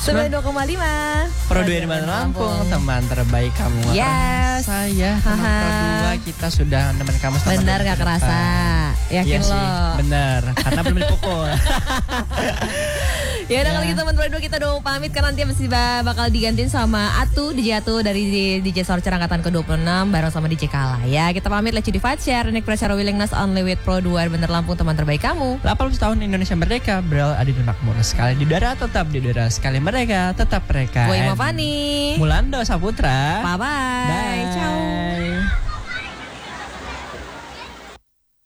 92,5 Pro 2 di Lampung, teman terbaik kamu. Yes. Saya teman Pro 2 kita sudah nemenin kamu selama benar gak kerasa. Yakin iya lo? Bener, karena belum dipukul. Ya udah kalau gitu teman Pro 2 kita udah mau pamit karena nanti masih bakal digantiin sama DJ Atu dari DJ Sorcer angkatan ke-26 bareng sama DJ Kala ya. Kita pamit, let's you divide, share, Nick Pressure Willingness Only with Pro 2 Bener Lampung, teman terbaik kamu. 80 tahun Indonesia merdeka, Brel adil dan makmur. Sekali di udara tetap di udara, sekali mereka tetap mereka. Gue Ima Fani, Mulando Saputra. Bye. Ciao.